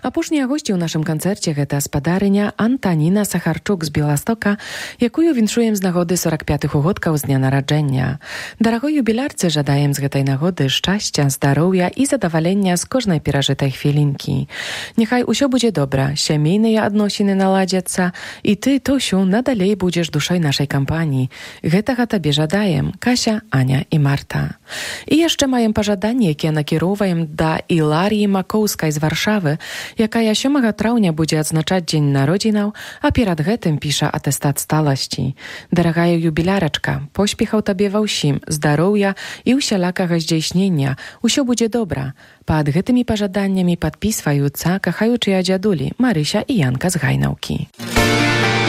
Апошняя госці ў нашым канцэрце гэта спадарыня Антаніна Сахарчук з Беластока, якую віншуем з нагоды 45-х угодкаў з дня нараджэння. Дарагой юбілярцы жадаем з гэтай нагоды шчасця, здароўя і задавалення з кожнай перажытай хвілінкі. Няхай усё будзе добра, сямейныя адносіны наладзяцца, і ты, Тосю, надалей будзеш душой нашай кампаніі. Гэтага табе жадаем, Кася, Аня і Марта. І яшчэ маем пажаданні, якія накіроўваем да Іларіі Макоўскай з Варшавы, якая 7 траўня будзе адзначаць дзень народзінаў, а перад гэтым піша атэстат сталасці. Дарагая юбілярачка, поспехаў табе ва ўсім, здароўя і усялякага здзейснення. Усё будзе добра. Пад гэтымі пажаданнямі падпісваюцца кахаючыя дзядулі Марыся і Янка з Гайнаўкі.